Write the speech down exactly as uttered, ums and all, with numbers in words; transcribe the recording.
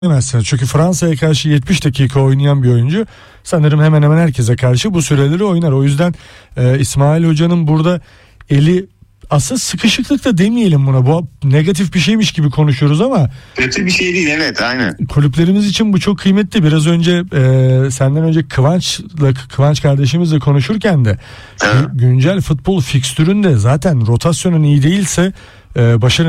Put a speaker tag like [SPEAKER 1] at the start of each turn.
[SPEAKER 1] Demezsiniz. Çünkü Fransa'ya karşı yetmiş dakika oynayan bir oyuncu sanırım hemen hemen herkese karşı bu süreleri oynar. O yüzden e, İsmail Hoca'nın burada eli aslında sıkışıklık da demeyelim buna. Bu negatif bir şeymiş gibi konuşuyoruz ama
[SPEAKER 2] kötü bir şey değil, evet, aynen.
[SPEAKER 1] Kulüplerimiz için bu çok kıymetli. Biraz önce e, senden önce Kıvanç'la Kıvanç kardeşimizle konuşurken de
[SPEAKER 2] Evet.
[SPEAKER 1] güncel futbol fikstüründe zaten rotasyonun iyi değilse e, başarı